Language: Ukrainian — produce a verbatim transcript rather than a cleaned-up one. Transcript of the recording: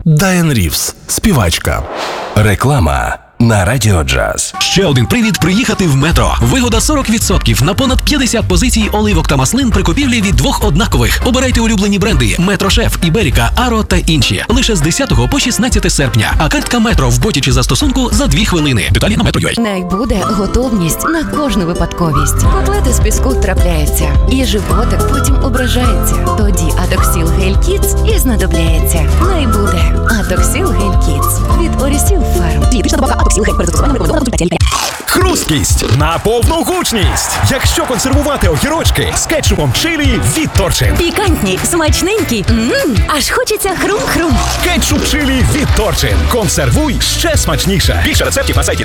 Дайан Рівс, співачка. Реклама на Радіо Джаз. Ще один привід приїхати в Метро. Вигода сорок відсотків на понад п'ятдесят позицій оливок та маслин при купівлі від двох однакових. Обирайте улюблені бренди Метро Шеф, Іберіка, Аро та інші. Лише з десятого по шістнадцяте серпня. А картка Метро в боті чи застосунку за дві хвилини. Деталі на Metro.ua. Най буде готовність на кожну випадковість. Котлети з піску трапляються, і животик потім ображається. Тоді Атоксіл Гель Кідс і знадобляється. Най буде Атоксіл Гель Кідс від Орісіл Фарм. Дієтична добавка Атоксіл Гель перед застосуванням рекомендовано консультація лікаря. Хрусткість на повну гучність. Якщо консервувати огірочки з кетчупом чилі від Торчин. Пікантні, смачненькі, ммм, аж хочеться хрум-хрум. Кетчуп чилі від Торчин. Консервуй ще смачніше. Більше рецептів на сайті